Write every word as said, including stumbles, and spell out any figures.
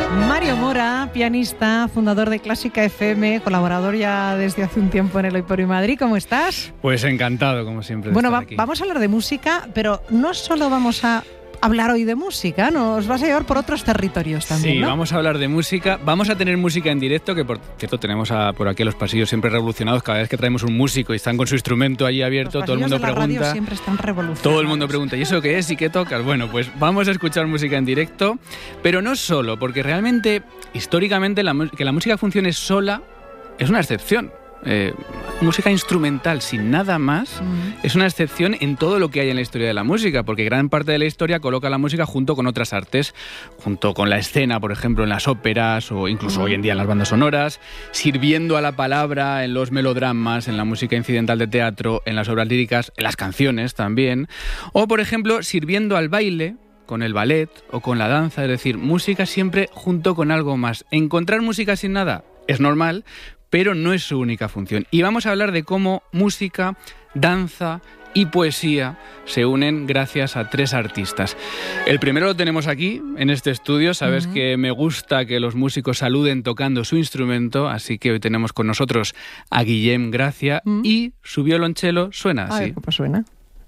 Mario Mora, pianista, fundador de Clásica F M, colaborador ya desde hace un tiempo en el Hoy por Hoy Madrid. ¿Cómo estás? Pues encantado, como siempre. De bueno, estar va, aquí. vamos a hablar de música, pero no solo vamos a hablar hoy de música, nos vas a llevar por otros territorios también, Sí, ¿no? vamos a hablar de música. Vamos a tener música en directo, que por cierto tenemos a, por aquí a los pasillos siempre revolucionados. Cada vez que traemos un músico y están con su instrumento allí abierto, Los todo el mundo pasillos de la pregunta. radio siempre están revolucionados. Todo el mundo pregunta, ¿y eso qué es? ¿Y qué tocas? Bueno, pues vamos a escuchar música en directo, pero no solo, porque realmente, históricamente, la, que la música funcione sola es una excepción. Eh, música instrumental sin nada más mm. es una excepción en todo lo que hay en la historia de la música, porque gran parte de la historia coloca la música junto con otras artes, junto con la escena, por ejemplo, en las óperas o incluso mm. hoy en día en las bandas sonoras, sirviendo a la palabra en los melodramas, en la música incidental de teatro, en las obras líricas, en las canciones también, o por ejemplo, sirviendo al baile, con el ballet o con la danza, es decir, música siempre junto con algo más. Encontrar música sin nada es normal, pero no es su única función. Y vamos a hablar de cómo música, danza y poesía se unen gracias a tres artistas. El primero lo tenemos aquí, en este estudio. Sabes uh-huh. que me gusta que los músicos saluden tocando su instrumento, así que hoy tenemos con nosotros a Guillem Gracia uh-huh. y su violonchelo suena así. A ver, ¿cómo suena?